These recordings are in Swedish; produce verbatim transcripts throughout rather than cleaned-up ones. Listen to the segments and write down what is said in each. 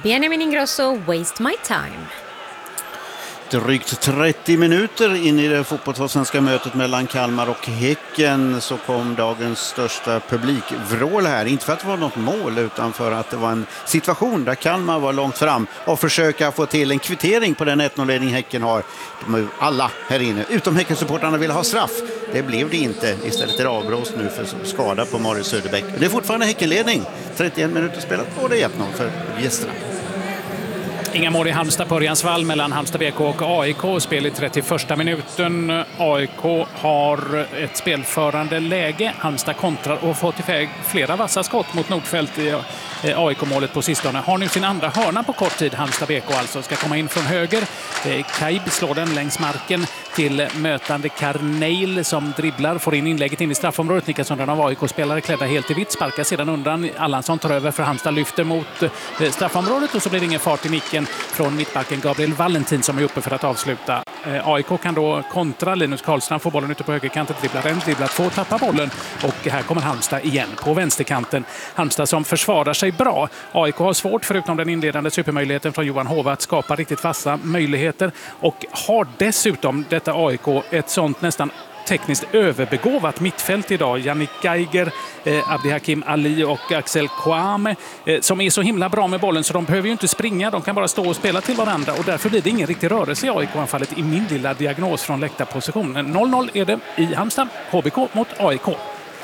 Benjamin Ingrosso, Waste My Time. Drygt trettio minuter in i det fotbollsallsvenska mötet mellan Kalmar och Häcken så kom dagens största publikvrål här. Inte för att det var något mål utan för att det var en situation där Kalmar var långt fram och försöka få till en kvittering på den ett noll-ledning Häcken har. De är alla här inne, utom Häckensupportrarna ville ha straff. Det blev det inte. Istället är det avblåst nu för skada på Marius Söderbäck. Det är fortfarande Häckenledning. trettioen minuter spelat på det ett noll för gästerna. Inga mål i Halmstad på Örjansvall mellan Halmstad B K och A I K. Spel i trettioförsta minuten. A I K har ett spelförande läge. Halmstad kontrar och har fått iväg flera vassa skott mot Nordfält i A I K-målet på sistone. Har nu sin andra hörna på kort tid. Halmstad B K alltså ska komma in från höger. Kaib slår den längs marken till mötande Karneil som dribblar. Får in inlägget in i straffområdet. Nikasson av A I K-spelare klädda helt i vitt. Sparkar sedan undan. Allansson tar över för Halmstad lyfter mot straffområdet och så blir det ingen fart i nicken från mittbacken Gabriel Valentin som är uppe för att avsluta. A I K kan då kontra. Linus Karlstrand får bollen ute på högerkanten, dribblar en, dribblar två, tappar bollen och här kommer Halmstad igen på vänsterkanten. Halmstad som försvarar sig bra. A I K har svårt, förutom den inledande supermöjligheten från Johan Hova, att skapa riktigt vassa möjligheter och har dessutom detta A I K ett sånt nästan tekniskt överbegåvat mittfält idag. Yannick Geiger, eh, Abdi Hakim Ali och Axel Kouame eh, som är så himla bra med bollen så de behöver ju inte springa, de kan bara stå och spela till varandra och därför blir det ingen riktig rörelse i A I K-anfallet i min lilla diagnos från läktarpositionen. noll noll är det i Halmstad, H B K mot A I K.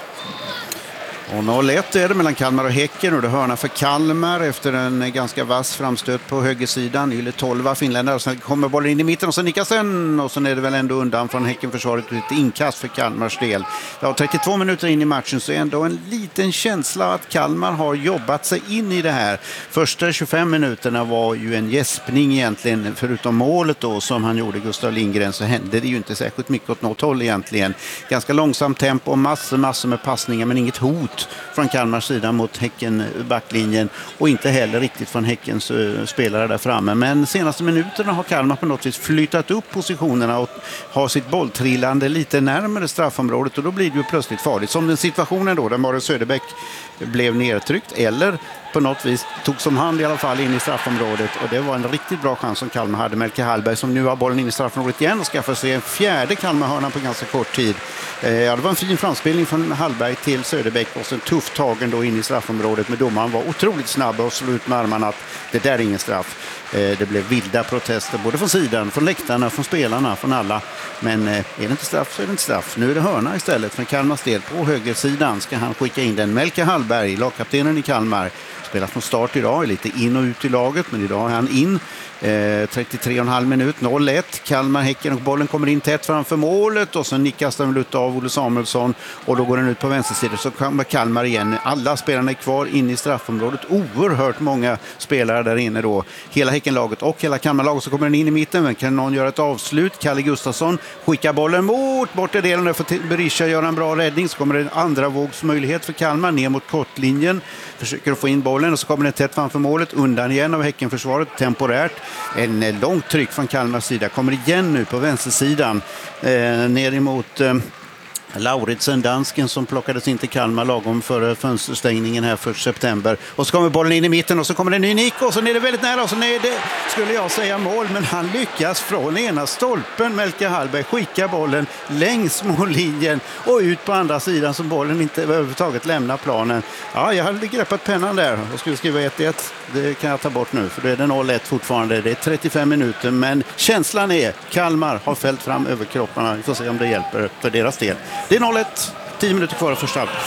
Och noll ett är det mellan Kalmar och Häcken och det hörna för Kalmar efter en ganska vass framstöt på högersidan. Yle tolva finländare och sen kommer bollen in i mitten och så nickas den och sen är det väl ändå undan från Häckenförsvaret ett inkast för Kalmars del. Ja, trettiotvå minuter in i matchen så är ändå en liten känsla att Kalmar har jobbat sig in i det här. Första tjugofem minuterna var ju en gäspning egentligen, förutom målet då som han gjorde Gustav Lindgren så hände det ju inte särskilt mycket åt något håll egentligen. Ganska långsamt tempo och massor, massor med passningar men inget hot från Kalmars sida mot Häcken backlinjen och inte heller riktigt från Häckens uh, spelare där framme. Men senaste minuterna har Kalmar på något vis flyttat upp positionerna och har sitt bolltrillande lite närmare straffområdet och då blir det ju plötsligt farligt. Som den situationen då där Marius Söderbäck blev nedtryckt eller på något vis tog som hand i alla fall in i straffområdet och det var en riktigt bra chans som Kalmar hade. Melke Hallberg som nu har bollen in i straffområdet igen och skaffar sig en fjärde Kalmarhörna på ganska kort tid. Eh, ja, det var en fin framspelning från Hallberg till Söderbäck och sen tuff tagen då in i straffområdet med domaren var otroligt snabb och slog ut med armarna att det där är ingen straff. Eh, det blev vilda protester både från sidan, från läktarna, från spelarna, från alla. Men eh, är det inte straff så är det inte straff. Nu är det hörna istället för Kalmars del. På högersidan ska han skicka in den. Melke Hallberg, lagkaptenen i Kalmar, spelar från start idag, är lite in och ut i laget men idag är han in. Eh, trettiotre och en halv minut, noll ett. Kalmar, Häcken och bollen kommer in tätt framför målet och så nickas den ut av Olle Samuelsson och då går den ut på vänstersidan så kommer Kalmar igen. Alla spelarna är kvar in i straffområdet. Oerhört många spelare där inne då. Hela Häckenlaget och hela Kalmarlaget så kommer den in i mitten men kan någon göra ett avslut. Kalle Gustafsson skickar bollen mot bortre delen där för Berisha göra en bra räddning så kommer det en andra vågsmöjlighet för Kalmar ner mot kortlinjen. Försöker att få in bollen och så kommer den tätt framför målet undan igen av Häckenförsvaret temporärt. En långt tryck från Kalmars sida. Kommer igen nu på vänstersidan. Eh, ner emot eh, Lauritsen, dansken som plockades in till Kalmar lagom före fönsterstängningen här för september. Och så kommer bollen in i mitten och så kommer det en ny nick och så är det väldigt nära och så är det, skulle jag säga, mål. Men han lyckas från ena stolpen. Melke Hallberg skickar bollen längs mållinjen och ut på andra sidan så bollen inte överhuvudtaget lämnar planen. Ja, jag hade greppat pennan där och skulle skriva ett ett. Det kan jag ta bort nu för då är det noll ett fortfarande. Det är trettiofem minuter men känslan är Kalmar har fällt fram över kropparna. Vi får se om det hjälper för deras del. Det är noll ett, tio minuter kvar första halvlek.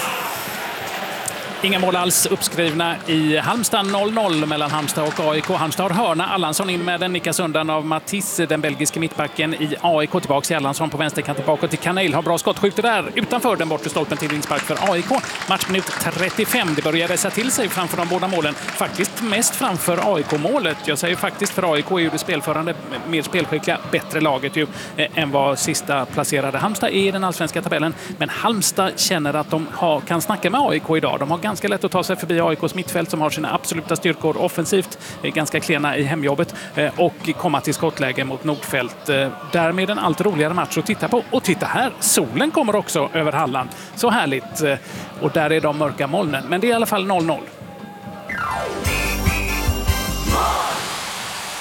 Inga mål alls uppskrivna i Halmstad, noll noll mellan Halmstad och A I K. Halmstad har hörna, Allansson in med den, nickas undan av Matisse, den belgiske mittbacken i A I K. Tillbaka till Allansson på vänsterkanten bakåt till Karneil. Har bra skott, skjuter där utanför den bortre stolpen till inspark för A I K. Matchminut trettiofem, det börjar resa till sig framför de båda målen. Faktiskt mest framför A I K-målet. Jag säger faktiskt för A I K är ju det spelförande, mer spelskickliga, bättre laget ju eh, än vad sista placerade Halmstad är i den allsvenska tabellen. Men Halmstad känner att de har, kan snacka med A I K idag. De har ganska lätt att ta sig förbi A I Ks mittfält som har sina absoluta styrkor offensivt, ganska klena i hemjobbet och komma till skottläge mot Nordfält. Därmed en allt roligare match att titta på. Och titta här, solen kommer också över Halland. Så härligt. Och där är de mörka molnen. Men det är i alla fall noll noll.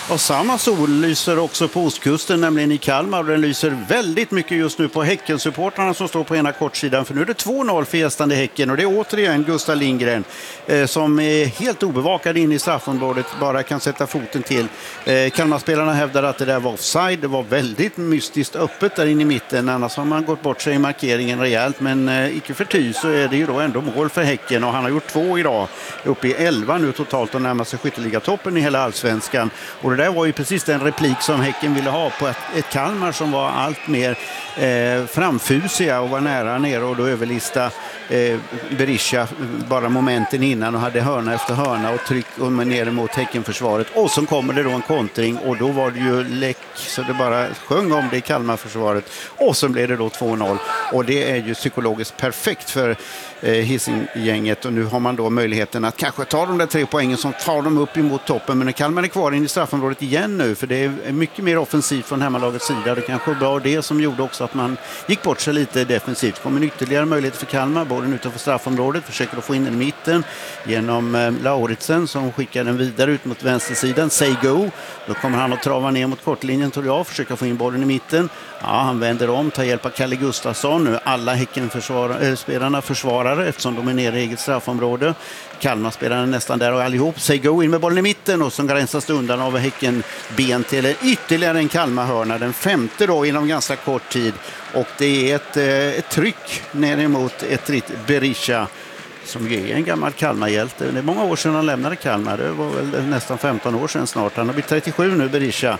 Och samma sol lyser också på ostkusten, nämligen i Kalmar. Och den lyser väldigt mycket just nu på Häcken-supportrarna som står på ena kortsidan. För nu är det två noll för gästande Häcken. Och det är återigen Gustav Lindgren eh, som är helt obevakad in i straffområdet. Bara kan sätta foten till. Eh, Kalmarspelarna hävdar att det där var offside. Det var väldigt mystiskt öppet där inne i mitten. Annars har man gått bort sig i markeringen rejält. Men eh, icke förty så är det ju då ändå mål för Häcken. Och han har gjort två idag. Uppe i elva nu totalt och närmar sig skytteligatoppen i hela allsvenskan. Och det där var ju precis den replik som Häcken ville ha på ett, ett Kalmar som var allt mer eh, framfusiga och var nära ner och då överlista eh, Berisha bara momenten innan och hade hörna efter hörna och tryck och ner mot Häckenförsvaret. Och så kommer det då en kontring och då var det ju läck så det bara sjöng om det i Kalmarförsvaret. Och så blev det då två noll och det är ju psykologiskt perfekt för eh, Hising-gänget och nu har man då möjligheten att kanske ta de där tre poängen som tar dem upp emot toppen, men Kalmar är kvar in i straffområdet igen nu för det är mycket mer offensivt från hemmalagets sida. Det kanske var det som gjorde också att man gick bort sig lite defensivt. Kommer en ytterligare möjlighet för Kalmar, bollen utanför straffområdet, försöker att få in den i mitten genom eh, Lauritsen som skickar den vidare ut mot vänstersidan. Say go, då kommer han att trava ner mot kortlinjen tror jag, försöka få in bollen i mitten. Ja, han vänder om, tar hjälp av Kalle Gustafsson nu. Alla Häcken-spelarna äh, försvarare eftersom de är nere i eget straffområde. Kalmar spelar nästan där och allihop. Say go in med bollen i mitten och så gränsas undan av Häcken ben till en, ytterligare en Kalmar-hörna. Den femte då inom ganska kort tid. Och det är ett, ett tryck ner emot ett ritt Berisha som är en gammal Kalmarhjälte. Det är många år sedan han lämnade Kalmar. Det var väl nästan femton år sedan snart. Han har blivit trettiosju nu, Berisha.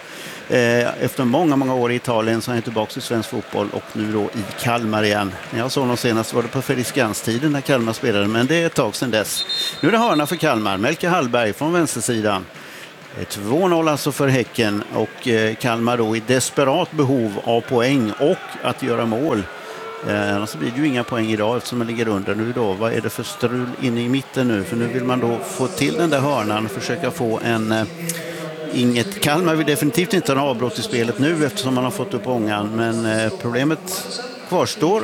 Efter många, många år i Italien så är han tillbaka i svensk fotboll och nu då i Kalmar igen. När jag såg honom senast var det på Fredriksskans-tiden när Kalmar spelade, men det är ett tag sedan dess. Nu är det hörna för Kalmar. Melke Hallberg från vänstersidan. två noll alltså för Häcken och Kalmar då i desperat behov av poäng och att göra mål. Eh, annars blir det ju inga poäng idag eftersom man ligger under nu då. Vad är det för strul inne i mitten nu? För nu vill man då få till den där hörnan och försöka få en... Eh, inget Kalmar vill definitivt inte ha avbrott i spelet nu eftersom man har fått upp ångan. Men eh, problemet kvarstår.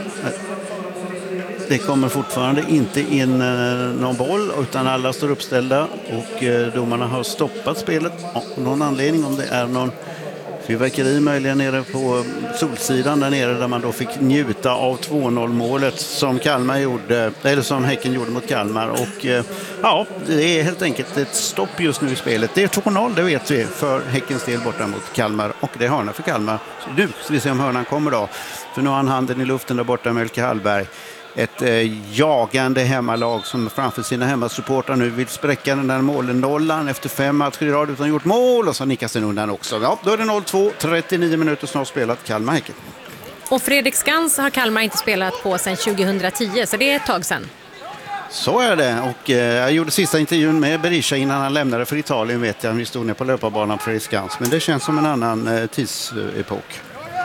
Det kommer fortfarande inte in eh, någon boll utan alla står uppställda och eh, domarna har stoppat spelet av någon anledning, om det är någon fyrverkeri möjligen nere på Solsidan där nere där man då fick njuta av två noll målet som Kalmar gjorde, eller som Häcken gjorde mot Kalmar och eh, ja, det är helt enkelt ett stopp just nu i spelet. Det är två noll, det vet vi, för Häckens del borta mot Kalmar och det är hörna för Kalmar. Så nu ska vi se om hörnan kommer då, för nu har han handen i luften där borta, Melke Hallberg. Ett eh, jagande hemmalag som framför sina hemmasupportrar nu vill spräcka den där målen nollan efter fem matcher i rad utan gjort mål och så nickas den undan också. Ja, då är det noll två, trettionio minuter snart spelat, Kalmar-Häcken. Och Fredriksskans har Kalmar inte spelat på sedan tjugohundratio, så det är ett tag sedan. Så är det, och eh, jag gjorde sista intervjun med Berisha innan han lämnade för Italien, vet jag. Vi stod ner på löparbanan på Fredriksskans, men det känns som en annan eh, tidsepok.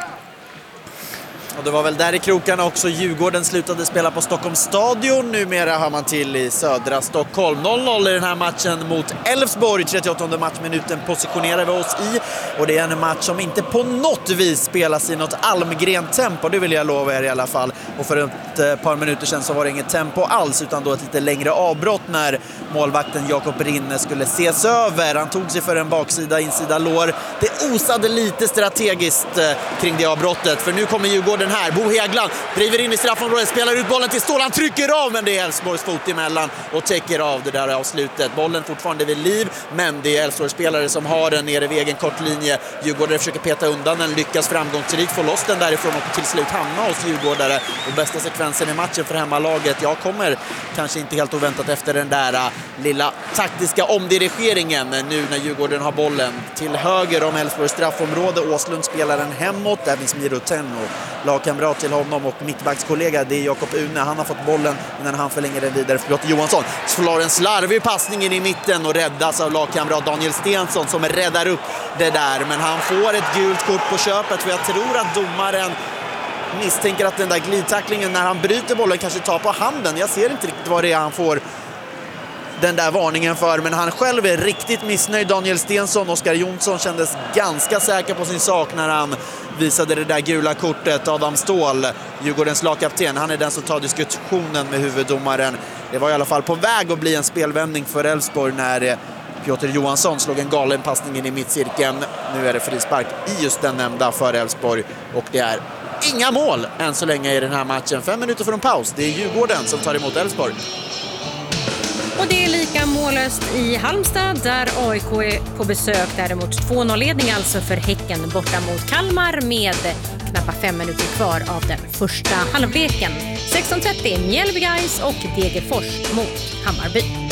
Och det var väl där i krokarna också Djurgården slutade spela på Stockholms stadion. Numera har man till i södra Stockholm. noll noll i den här matchen mot Elfsborg. trettioåttonde matchminuten positionerar vi oss i. Och det är en match som inte på något vis spelas i något Almgren-tempo. Det vill jag lova er i alla fall. Och för ett par minuter sedan så var det inget tempo alls, utan då ett lite längre avbrott när målvakten Jakob Rinne skulle ses över. Han tog sig för en baksida, insida lår. Det osade lite strategiskt kring det avbrottet. För nu kommer Djurgården här. Bo Hegland driver in i straffområdet, spelar ut bollen till Ståhl. Han trycker av, men det är Elfsborgs fot emellan och täcker av det där avslutet. Bollen fortfarande vid liv, men det är Elfsborgs spelare som har den nere vid egen kortlinje. Djurgårdare försöker peta undan den, lyckas framgångsrikt få loss den därifrån och till slut hamna hos Djurgårdare. Och bästa sekvensen i matchen för hemmalaget, jag kommer kanske inte helt oväntat efter den där uh, lilla taktiska omdirigeringen nu när Djurgården har bollen till höger om Elfsborgs straffområde. Åslund spelar den hemåt, där finns Miro Tenno, lagkamrat till honom, och mittbackskollega det är Jakob Une. Han har fått bollen innan han förlänger den vidare för Lotte Johansson. Slår en slarvig passning in i mitten och räddas av lagkamrat Daniel Stensson som räddar upp det där, men han får ett gult kort på köpet, för jag tror att domaren misstänker att den där glidtacklingen när han bryter bollen kanske tar på handen. Jag ser inte riktigt vad det är han får den där varningen för, men han själv är riktigt missnöjd, Daniel Stensson. Oskar Jonsson kändes ganska säker på sin sak när han visade det där gula kortet. Adam Ståhl, Djurgårdens lagkapten, han är den som tar diskussionen med huvuddomaren. Det var i alla fall på väg att bli en spelvändning för Elfsborg när Piotr Johansson slog en galen passning in i mittcirkeln. Nu är det frispark i just den nämnda för Elfsborg och det är inga mål än så länge i den här matchen. Fem minuter från paus. Det är Djurgården som tar emot Elfsborg. Och det är lika mållöst i Halmstad där A I K är på besök. Däremot två noll-ledning alltså för Häcken borta mot Kalmar med knappt fem minuter kvar av den första halvleken. sexton trettio Mjällby Guys och Degerfors mot Hammarby.